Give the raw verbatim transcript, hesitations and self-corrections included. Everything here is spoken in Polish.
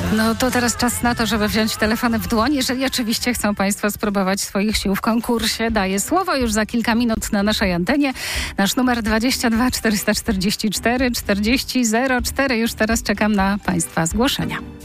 No to teraz czas na to, żeby wziąć telefony w dłoń. Jeżeli oczywiście chcą Państwo spróbować swoich sił w konkursie, daję słowo już za kilka minut na naszej antenie. Nasz numer dwadzieścia dwa czterysta czterdzieści cztery czterdzieści zero cztery. Już teraz czekam na Państwa zgłoszenia.